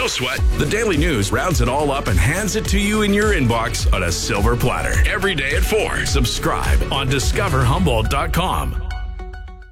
sweat. The Daily News rounds it all up and hands it to you in your inbox on a silver platter. Every day at 4. Subscribe on discoverhumboldt.com.